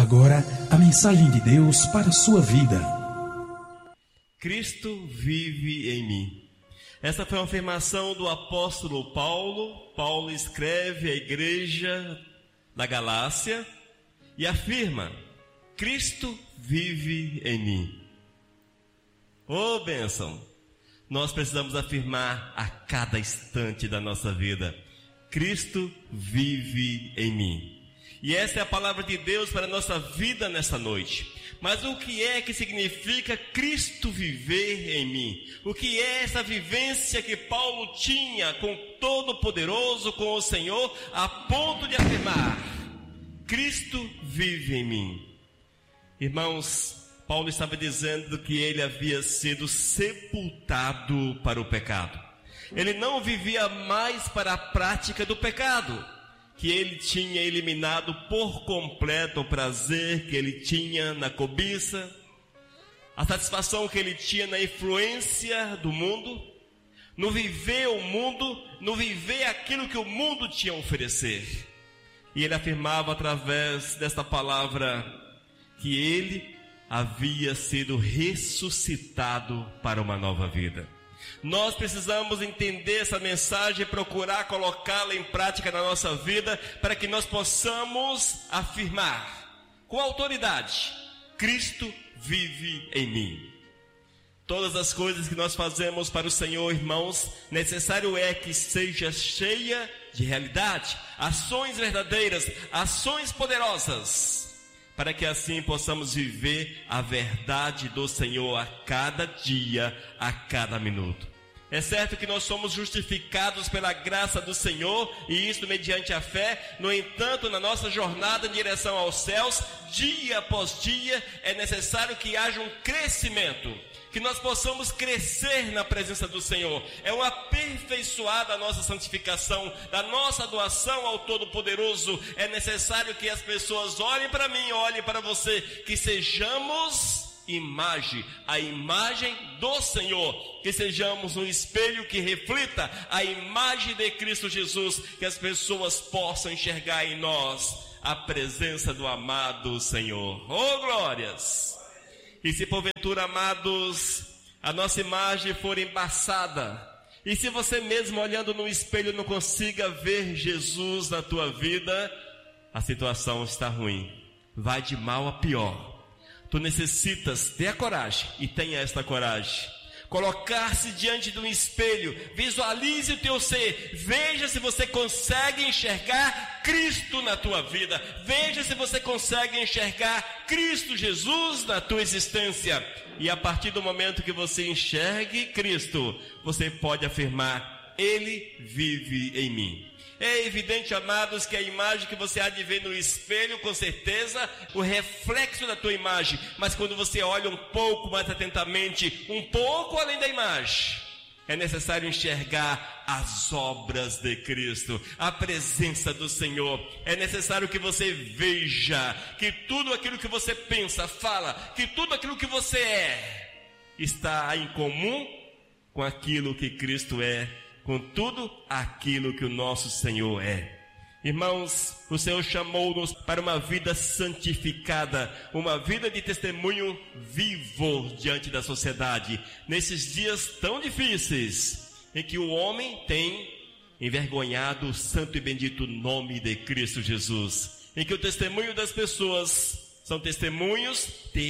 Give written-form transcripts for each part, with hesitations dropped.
agora a mensagem de Deus para a sua vida. Cristo vive em mim. Essa foi uma afirmação do apóstolo Paulo. Paulo escreve à igreja da Galácia e afirma: Cristo vive em mim. Oh, bênção! Nós precisamos afirmar a cada instante da nossa vida: Cristo vive em mim. E essa é a palavra de Deus para a nossa vida nessa noite. Mas o que é que significa Cristo viver em mim? O que é essa vivência que Paulo tinha com o Todo-Poderoso, com o Senhor, a ponto de afirmar: Cristo vive em mim? Irmãos, Paulo estava dizendo que ele havia sido sepultado para o pecado. Ele não vivia mais para a prática do pecado, que ele tinha eliminado por completo o prazer que ele tinha na cobiça, a satisfação que ele tinha na influência do mundo, no viver o mundo, no viver aquilo que o mundo tinha a oferecer. E ele afirmava através desta palavra que ele havia sido ressuscitado para uma nova vida. Nós precisamos entender essa mensagem e procurar colocá-la em prática na nossa vida, para que nós possamos afirmar com autoridade: Cristo vive em mim. Todas as coisas que nós fazemos para o Senhor, irmãos, necessário é que seja cheia de realidade, ações verdadeiras, ações poderosas, para que assim possamos viver a verdade do Senhor a cada dia, a cada minuto. É certo que nós somos justificados pela graça do Senhor, e isso mediante a fé. No entanto, na nossa jornada em direção aos céus, dia após dia, é necessário que haja um crescimento, que nós possamos crescer na presença do Senhor. É um aperfeiçoar da nossa santificação, da nossa doação ao Todo-Poderoso. É necessário que as pessoas olhem para mim, olhem para você, que sejamos a imagem do Senhor, que sejamos um espelho que reflita a imagem de Cristo Jesus, que as pessoas possam enxergar em nós a presença do amado Senhor. Oh, glórias! E se porventura, amados, a nossa imagem for embaçada, e se você mesmo olhando no espelho não consiga ver Jesus na tua vida, a situação está ruim, vai de mal a pior. Tu necessitas ter a coragem, e tenha esta coragem, colocar-se diante de um espelho, visualize o teu ser, veja se você consegue enxergar Cristo na tua vida, veja se você consegue enxergar Cristo Jesus na tua existência, e a partir do momento que você enxergue Cristo, você pode afirmar: Ele vive em mim. É evidente, amados, que a imagem que você há de ver no espelho, com certeza, o reflexo da tua imagem. Mas quando você olha um pouco mais atentamente, um pouco além da imagem, é necessário enxergar as obras de Cristo, a presença do Senhor. É necessário que você veja que tudo aquilo que você pensa, fala, que tudo aquilo que você é, está em comum com aquilo que Cristo é, com tudo aquilo que o nosso Senhor é. Irmãos, o Senhor chamou-nos para uma vida santificada, uma vida de testemunho vivo diante da sociedade, nesses dias tão difíceis, em que o homem tem envergonhado o santo e bendito nome de Cristo Jesus, em que o testemunho das pessoas são testemunhos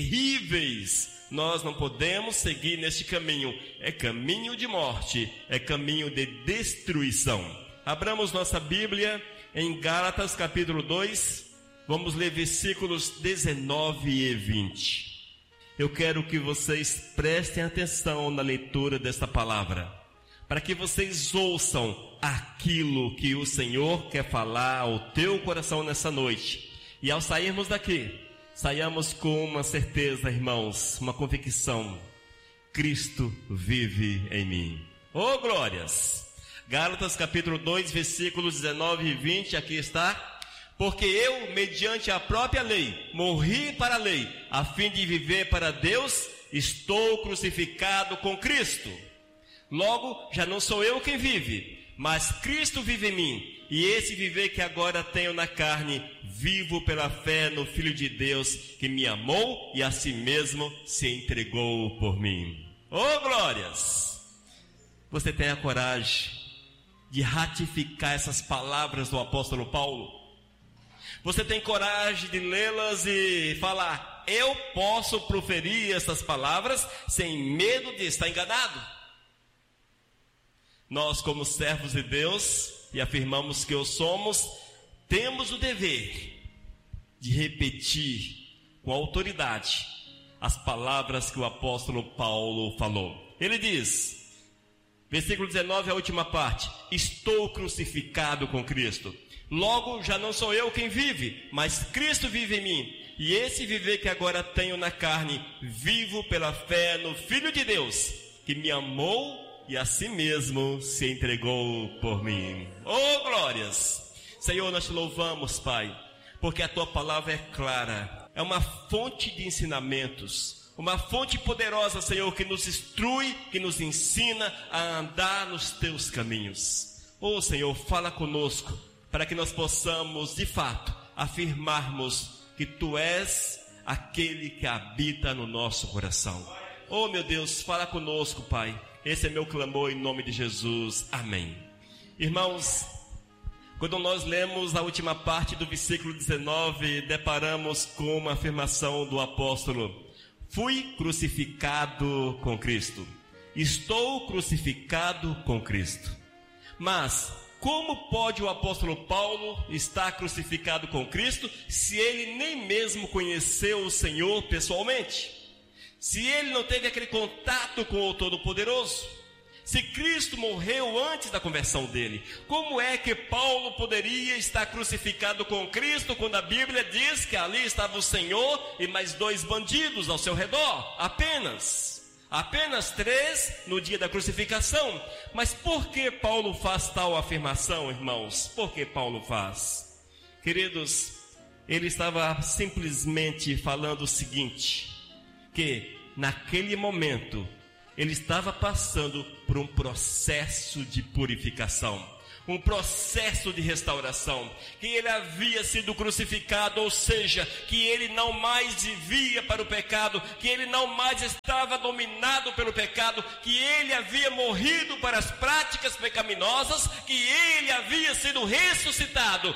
terríveis. Nós não podemos seguir neste caminho, é caminho de morte, é caminho de destruição. Abramos nossa Bíblia em Gálatas capítulo 2, vamos ler versículos 19 e 20. Eu quero que vocês prestem atenção na leitura desta palavra, para que vocês ouçam aquilo que o Senhor quer falar ao teu coração nessa noite. E ao sairmos daqui, saiamos com uma certeza, irmãos, uma convicção: Cristo vive em mim. Oh, glórias! Gálatas capítulo 2, versículos 19 e 20, aqui está: porque eu, mediante a própria lei, morri para a lei, a fim de viver para Deus, estou crucificado com Cristo. Logo, já não sou eu quem vive, mas Cristo vive em mim. e esse viver que agora tenho na carne, vivo pela fé no Filho de Deus, que me amou e a si mesmo se entregou por mim. Oh, glórias! Você tem a coragem de ratificar essas palavras do apóstolo Paulo? Você tem coragem de lê-las e falar: eu posso proferir essas palavras sem medo de estar enganado? Nós, como servos de Deus, e afirmamos que o somos, temos o dever de repetir com autoridade as palavras que o apóstolo Paulo falou. Ele diz, versículo 19, a última parte: estou crucificado com Cristo. Logo, já não sou eu quem vive, mas Cristo vive em mim. E esse viver que agora tenho na carne, vivo pela fé no Filho de Deus, que me amou e a si mesmo se entregou por mim. Oh, glórias! Senhor, nós te louvamos, Pai, porque a tua palavra é clara, é uma fonte de ensinamentos, uma fonte poderosa, Senhor, que nos instrui, que nos ensina a andar nos teus caminhos. Oh, Senhor, fala conosco, para que nós possamos, de fato, afirmarmos que tu és aquele que habita no nosso coração. Oh, meu Deus, fala conosco, Pai. Esse é meu clamor em nome de Jesus. Amém. Irmãos, quando nós lemos a última parte do versículo 19, deparamos com uma afirmação do apóstolo: fui crucificado com Cristo. Estou crucificado com Cristo. Mas como pode o apóstolo Paulo estar crucificado com Cristo se ele nem mesmo conheceu o Senhor pessoalmente? Se ele não teve aquele contato com o Todo-Poderoso? Se Cristo morreu antes da conversão dele, como é que Paulo poderia estar crucificado com Cristo quando a Bíblia diz que ali estava o Senhor e mais 2 bandidos ao seu redor? Apenas 3 no dia da crucificação. Mas por que Paulo faz tal afirmação, irmãos? Por que Paulo faz? Queridos, ele estava simplesmente falando o seguinte: que naquele momento ele estava passando por um processo de purificação, um processo de restauração, que ele havia sido crucificado, ou seja, que ele não mais vivia para o pecado, que ele não mais estava dominado pelo pecado, que ele havia morrido para as práticas pecaminosas, que ele havia sido ressuscitado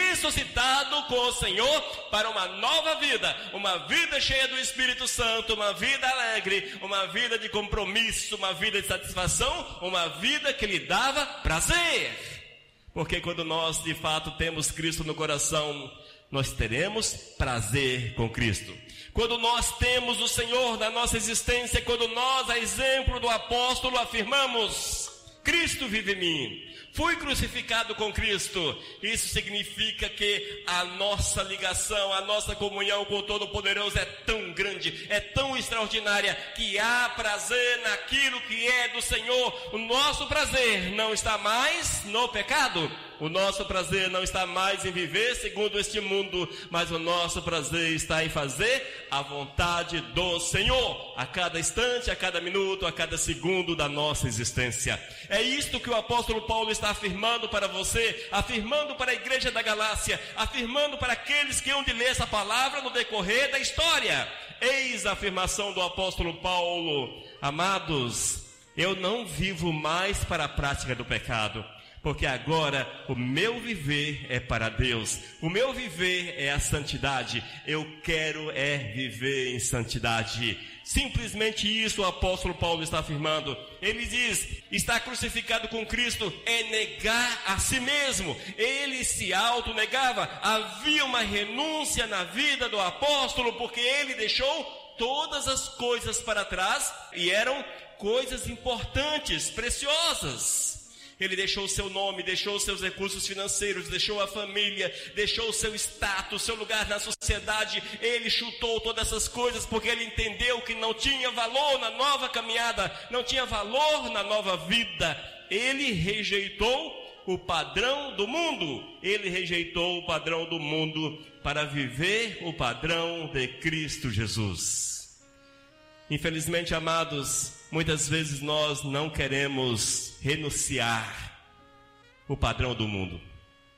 com o Senhor para uma nova vida, uma vida cheia do Espírito Santo, uma vida alegre, uma vida de compromisso, uma vida de satisfação, uma vida que lhe dava prazer. Porque quando nós de fato temos Cristo no coração, nós teremos prazer com Cristo. Quando nós temos o Senhor na nossa existência, quando nós, a exemplo do apóstolo, afirmamos: Cristo vive em mim, fui crucificado com Cristo. Isso significa que a nossa ligação, a nossa comunhão com o Todo-Poderoso é tão grande, é tão extraordinária, que há prazer naquilo que é do Senhor. O nosso prazer não está mais no pecado, o nosso prazer não está mais em viver segundo este mundo, mas o nosso prazer está em fazer a vontade do Senhor, a cada instante, a cada minuto, a cada segundo da nossa existência. É isto que o apóstolo Paulo está afirmando para você, afirmando para a igreja da Galácia, afirmando para aqueles que hão de ler essa palavra no decorrer da história. Eis a afirmação do apóstolo Paulo: amados, eu não vivo mais para a prática do pecado, porque agora o meu viver é para Deus, o meu viver é a santidade, eu quero viver em santidade. Simplesmente isso o apóstolo Paulo está afirmando. Ele diz: estar crucificado com Cristo é negar a si mesmo. Ele se autonegava. Havia uma renúncia na vida do apóstolo, porque ele deixou todas as coisas para trás, e eram coisas importantes, preciosas. Ele deixou o seu nome, deixou os seus recursos financeiros, deixou a família, deixou o seu status, seu lugar na sociedade. Ele chutou todas essas coisas porque ele entendeu que não tinha valor na nova caminhada, não tinha valor na nova vida. Ele rejeitou o padrão do mundo. Ele rejeitou o padrão do mundo para viver o padrão de Cristo Jesus. Infelizmente, amados, muitas vezes nós não queremos renunciar o padrão do mundo.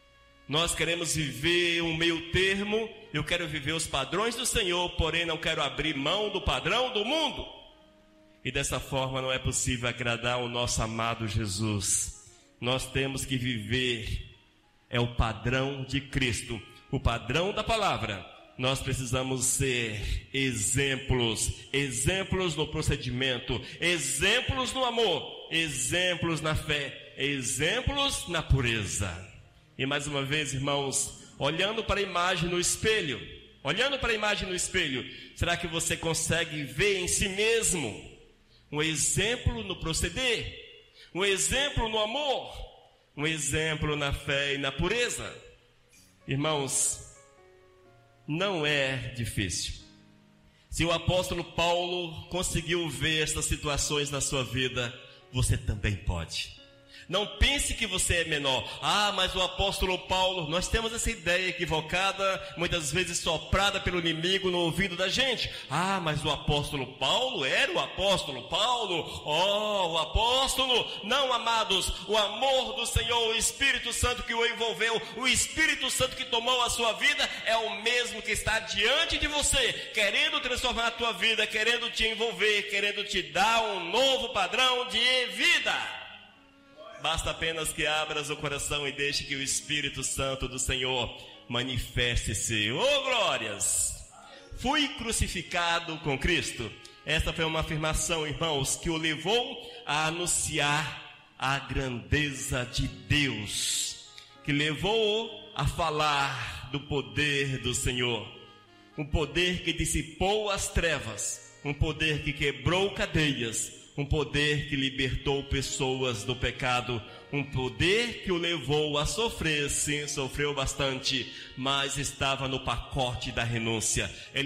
Nós queremos viver um meio termo. Eu quero viver os padrões do Senhor, porém não quero abrir mão do padrão do mundo. E dessa forma não é possível agradar o nosso amado Jesus. Nós temos que viver o padrão de Cristo, o padrão da palavra. Nós precisamos ser exemplos no procedimento, exemplos no amor, exemplos na fé, exemplos na pureza. E mais uma vez, irmãos, olhando para a imagem no espelho, será que você consegue ver em si mesmo um exemplo no proceder, um exemplo no amor, um exemplo na fé e na pureza? Irmãos, não é difícil. Se o apóstolo Paulo conseguiu ver essas situações na sua vida, você também pode. Não pense que você é menor. Mas o apóstolo Paulo, nós temos essa ideia equivocada, muitas vezes soprada pelo inimigo no ouvido da gente. Mas o apóstolo Paulo era o apóstolo Paulo. O apóstolo. Não, amados, o amor do Senhor, o Espírito Santo que o envolveu, o Espírito Santo que tomou a sua vida, é o mesmo que está diante de você, querendo transformar a tua vida, querendo te envolver, querendo te dar um novo padrão de vida. Basta apenas que abras o coração e deixe que o Espírito Santo do Senhor manifeste-se. Glórias! Fui crucificado com Cristo. Esta foi uma afirmação, irmãos, que o levou a anunciar a grandeza de Deus, que levou a falar do poder do Senhor, um poder que dissipou as trevas, um poder que quebrou cadeias, um poder que libertou pessoas do pecado, um poder que o levou a sofrer. Sim, sofreu bastante, mas estava no pacote da renúncia.